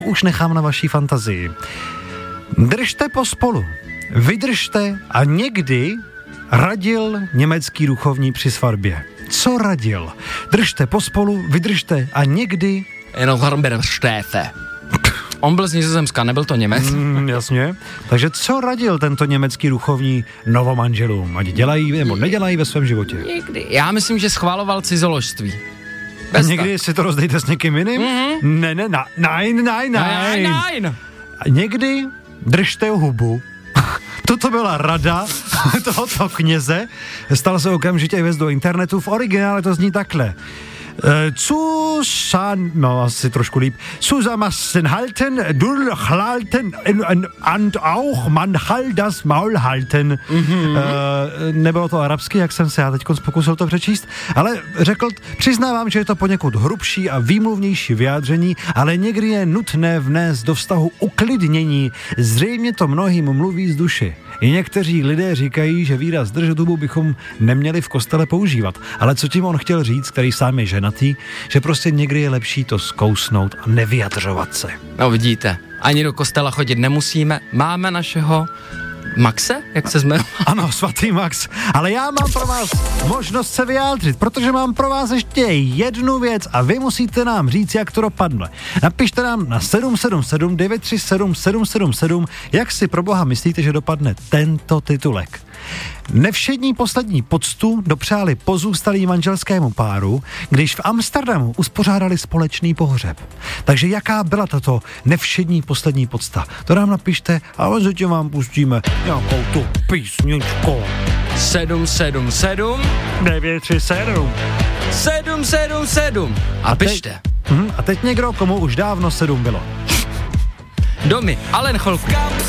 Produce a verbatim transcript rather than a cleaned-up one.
už nechám na vaší fantazii. Držte pospolu, vydržte a někdy radil německý duchovní při svatbě. Co radil? Držte pospolu, vydržte a někdy... On byl z Nizozemska, nebyl to Němec. Mm, jasně. Takže co radil tento německý duchovní novomanželům? Ať dělají nebo nedělají ve svém životě? Někdy. Já myslím, že schvaloval cizoložství. A někdy si to rozdejte s někým jiným? Mm-hmm. Ne, ne, na, nein, nein, nein. Nein. A někdy držte hubu. Toto byla rada tohoto kněze. Stal se okamžitě i věc do internetu. V originále to zní takhle. Zusan, no asi trošku líp, Zusammen halten, durchhalten und auch man halt das Maul halten. Mm-hmm. Uh, nebylo to arabsky, jak jsem se já teď pokusil to přečíst, ale řekl, přiznávám, že je to poněkud hrubší a výmluvnější vyjádření, ale někdy je nutné vnést do vztahu uklidnění. Zřejmě to mnohým mluví z duši. I někteří lidé říkají, že výraz držet hubu bychom neměli v kostele používat. Ale co tím on chtěl říct, který sám je ženatý, že prostě někdy je lepší to zkousnout a nevyjadřovat se. No vidíte, ani do kostela chodit nemusíme, máme našeho Maxe, jak se jmenuje? Ano, svatý Max, ale já mám pro vás možnost se vyjádřit, protože mám pro vás ještě jednu věc a vy musíte nám říct, jak to dopadne. Napište nám na sedm sedm sedm devět tři sedm sedm sedm sedm, jak si pro boha myslíte, že dopadne tento titulek. Nevšední poslední poctu dopřáli pozůstalý manželskému páru, když v Amsterdamu uspořádali společný pohřeb. Takže jaká byla tato nevšední poslední pocta? To nám napište a zatím vám pustíme nějakou tu písničku. sedm sedm sedm devět tři sedm sedm sedm sedm a pište. Hm, a teď někdo, komu už dávno sedm bylo. Domy, Alen Cholku.